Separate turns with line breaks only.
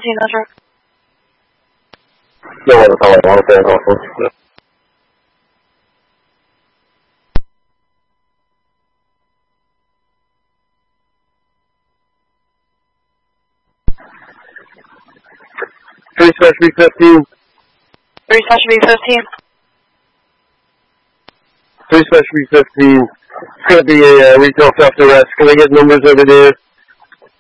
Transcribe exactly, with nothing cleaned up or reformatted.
fifteen Metro.
No one calling, one okay, also. Three Special B fifteen.
Three Special B fifteen.
Three Special B fifteen. It's going to be a uh, retail theft arrest. Can I get numbers over there?